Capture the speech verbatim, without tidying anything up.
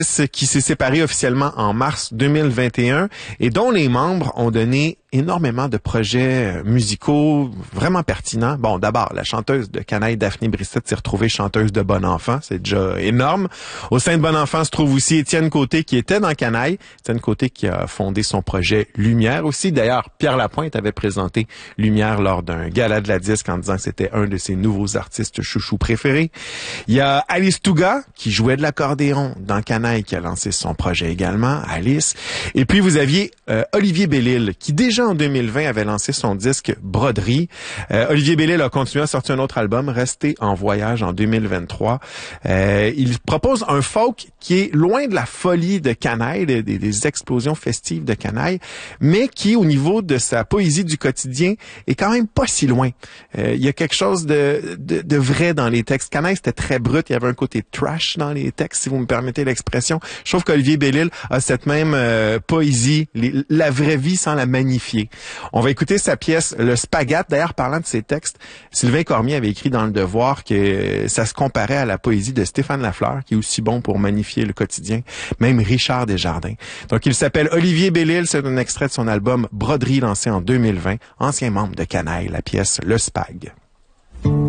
qui s'est séparé officiellement en mars deux mille vingt et un et dont les membres ont donné énormément de projets musicaux vraiment pertinents. Bon, d'abord, la chanteuse de Canaille, Daphné Brissette, s'est retrouvée chanteuse de Bon Enfant. C'est déjà énorme. Au sein de Bon Enfant se trouve aussi Étienne Côté, qui était dans Canaille. Étienne Côté qui a fondé son projet Lumière aussi. D'ailleurs, Pierre Lapointe avait présenté Lumière lors d'un gala de la disque en disant que c'était un de ses nouveaux artistes chouchous préférés. Il y a Alice Touga, qui jouait de l'accordéon dans Canaille, qui a lancé son projet également, Alice. Et puis, vous aviez euh, Olivier Bellil, qui déjà en deux mille vingt avait lancé son disque Broderie. Euh, Olivier Bellil a continué à sortir un autre album, Rester en voyage, en deux mille vingt-trois. Euh, il propose un folk qui est loin de la folie de Canaille, des, des explosions festives de Canaille, mais qui, au niveau de sa poésie du quotidien, est quand même pas si loin. Euh, il y a quelque chose de, de, de vrai dans les textes. Canaille, c'était très brut. Il y avait un côté trash dans les textes, si vous me permettez l'expression. Je trouve qu'Olivier Bellil a cette même euh, poésie, les, la vraie vie sans la magnifier. On va écouter sa pièce Le Spaghette. D'ailleurs, parlant de ses textes, Sylvain Cormier avait écrit dans Le Devoir que ça se comparait à la poésie de Stéphane Lafleur, qui est aussi bon pour magnifier le quotidien, même Richard Desjardins. Donc, il s'appelle Olivier Bellil. C'est un extrait de son album Broderie, lancé en deux mille vingt. Ancien membre de Canaille, la pièce Le Spag.